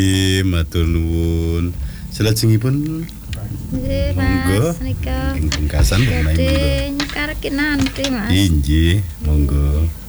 Matur nuwun. Salajengipun Nggih, monggo. Mas nika. Ing pungkasan pemain monggo. Nyekaraken nanti, Mas. Inggih, monggo.